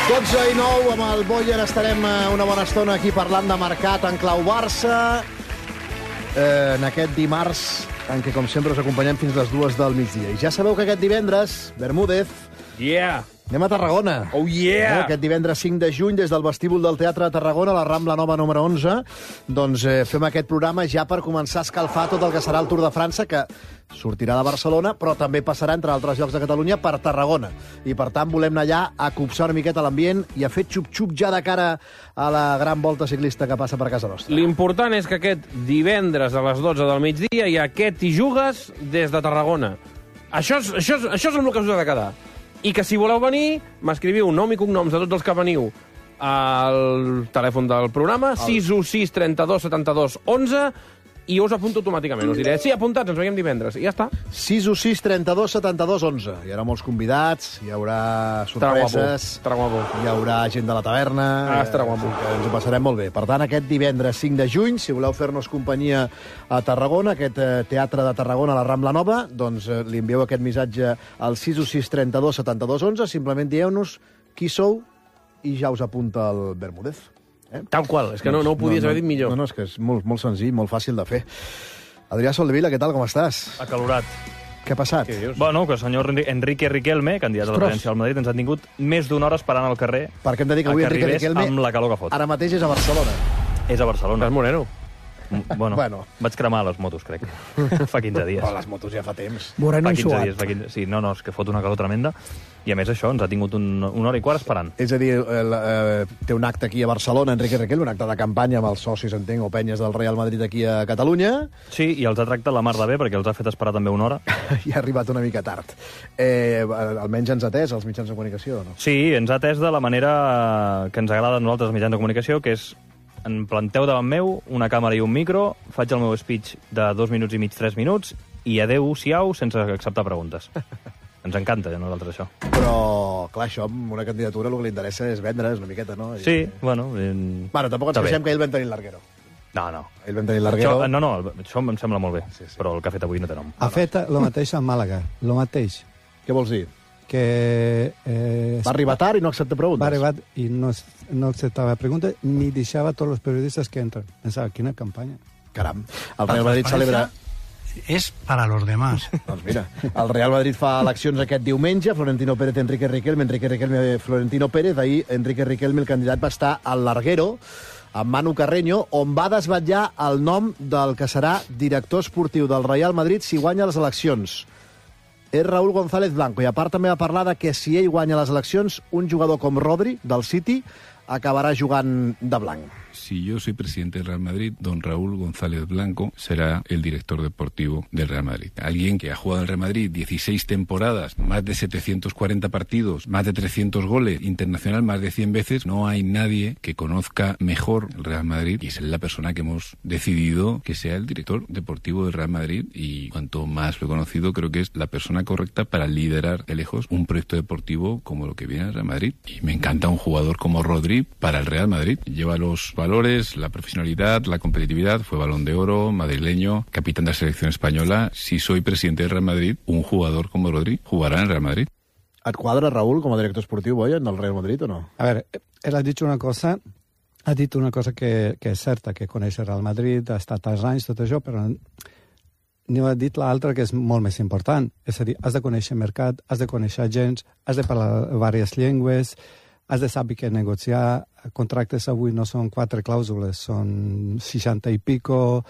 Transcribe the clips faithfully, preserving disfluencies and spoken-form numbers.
dotze i nou, amb el Boyer estarem una bona estona aquí parlant de mercat en clau Barça. Eh, en aquest dimarts, en què, com sempre, us acompanyem fins les dues del migdia. I ja sabeu que aquest divendres, Bermúdez, Yeah! anem a Tarragona. Oh, yeah! Eh, aquest divendres cinc de juny, des del vestíbul del Teatre de Tarragona, a la Rambla Nova número onze, doncs eh, fem aquest programa ja per començar a escalfar tot el que serà el Tour de França, que sortirà de Barcelona, però també passarà, entre altres llocs de Catalunya, per Tarragona. I, per tant, volem anar allà a copsar una miqueta l'ambient i a fer xup-xup ja de cara a la gran volta ciclista que passa per casa nostra. L'important és que aquest divendres a les dotze del migdia hi ha aquest i jugues des de Tarragona. Això és, això és, això és amb el que us ha de quedar. I que si voleu venir, m'escriviu nom i cognoms de tots els que veniu al telèfon del programa, el... sis u sis, trenta-dos, setanta-dos, onze, i us apunto automàticament. Us diré, sí, apuntats, ens veiem divendres. I ja està. sis u sis, trenta-dos, setanta-dos, onze. Hi haurà molts convidats, hi haurà sorpreses, estarà guapo. Hi haurà gent de la taverna. Ah, estarà guapo. Eh, ens ho passarem molt bé. Per tant, aquest divendres cinc de juny, si voleu fer-nos companyia a Tarragona, aquest eh, Teatre de Tarragona a la Rambla Nova, doncs eh, li envieu aquest missatge al sis u sis, trenta-dos, setanta-dos, onze, simplement dieu-nos qui sou i ja us apunta el Bermúdez. Eh? Tal qual, és que no, no ho podies no, no, haver dit millor. No, no, és que és molt, molt senzill, molt fàcil de fer. Adrià Soldevila, què tal, com estàs? Acalorat. Què ha passat? Què dius? Bueno, que el senyor Enrique Riquelme, candidat a la Ostres. presidència del Madrid, ens ha tingut més d'una hora esperant al carrer Perquè hem de dir que a avui que Enrique arribés Riquelme amb la calor que fot. ara mateix és a Barcelona. És a Barcelona. Estàs moreno. Mm, Bueno, Bueno. vaig cremar les motos, crec. Fa quinze dies. Però les motos ja fa temps. Moreno Fa i quinze suat. dies. Fa quinze... Sí, no, no, és que fot una calor tremenda. I a més això, ens ha tingut un, una hora i quart esperant. És a dir, el, eh, té un acte aquí a Barcelona, Enrique Riquelme, un acte de campanya amb els socis, entenc, o penyes del Real Madrid aquí a Catalunya, Sí, i els ha tractat la mar de bé, perquè els ha fet esperar també una hora. i ha arribat una mica tard. Eh, almenys ens ha atès els mitjans de comunicació, no? Sí, ens ha atès de la manera que ens agrada a nosaltres, els mitjans de comunicació, que és em planteu davant meu una càmera i un micro, faig el meu speech de dos minuts i mig, tres minuts, i adeu-siau sense acceptar preguntes. Ens encanta a nosaltres això. Però, clar, això amb una candidatura el que li interessa és vendre, és una miqueta, no? I... Sí, bueno... Eh... Bueno, tampoc ens Està bé. queixem que ell vam tenir larguero. No, no. Ell vam tenir larguero. Això, no, no, això em sembla molt bé, Sí, sí. però el que ha fet avui no té nom. Ha fet el mateix a Màlaga, el mateix, Què vols dir? que eh, Va arribar tard i no accepta preguntes. va arribar i no, no acceptava preguntes ni deixava tots els periodistes que entren. Pensava, quina campanya. Caram, el Real Madrid celebra... Es para los demás. Doncs mira, el Real Madrid fa eleccions aquest diumenge, Florentino Pérez, Enrique Riquelme, Enrique Riquelme, Florentino Pérez. Ahir Enrique Riquelme, el candidat, va estar al Larguero, amb Manu Carreño, on va desvetllar el nom del que serà director esportiu del Real Madrid si guanya les eleccions. És Raúl González Blanco, i a part també va parlar de que si ell guanya les eleccions, un jugador com Rodri, del City, acabarà jugant de blanc. Si yo soy presidente del Real Madrid, don Raúl González Blanco será el director deportivo del Real Madrid. Alguien que ha jugado en el Real Madrid dieciséis temporadas, más de setecientos cuarenta partidos, más de trescientos goles, internacional más de cien veces. No hay nadie que conozca mejor el Real Madrid y es la persona que hemos decidido que sea el director deportivo del Real Madrid, y cuanto más lo he conocido, creo que es la persona correcta para liderar de lejos un proyecto deportivo como lo que viene el Real Madrid. Y me encanta un jugador como Rodri para el Real Madrid. Lleva los valores, la profesionalidad, la competitividad, fue Balón de Oro, madrileño, capitán de la selección española. Si soy presidente del Real Madrid, un jugador como Rodri jugará en el Real Madrid. Et quadra, Raúl, com a director esportiu, Boyan, del Real Madrid o no? A veure, ell ha dit una cosa, ha dit una cosa que, que és certa, que coneix el Real Madrid, ha estat tants anys, tot això, però n'hi ha dit l'altra que és molt més important. És a dir, has de conèixer mercat, has de conèixer agents, has de parlar diverses llengües, has de saber què negociar. Contractes avui no són quatre clàusules, són seixanta i pico.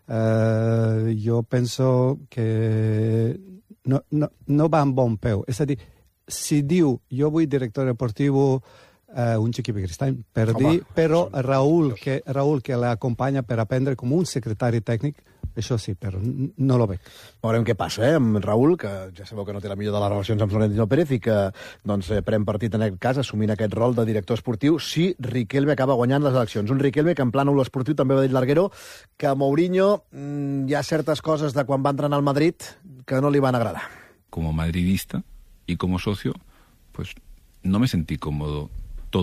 Eh, jo penso que no, no, no va amb bon peu. És a dir, si diu jo vull director deportiu, eh, un xiqui Cristany, per Home, dir, però són- Raúl, que, Raúl que l'acompanya per aprendre com un secretari tècnic, això sí, però n- no lo veig. Veurem què passa, eh, amb Raúl, que ja sabeu que no té la millor de les relacions amb Florentino Pérez i que doncs, eh, pren partit en aquest cas, assumint aquest rol de director esportiu, si Riquelme acaba guanyant les eleccions. Un Riquelme que en plànol esportiu també va dir Larguero que a Mourinho mmm, hi ha certes coses de quan va entrenar al Madrid que no li van agradar. Como madridista y como socio, pues no me sentí cómodo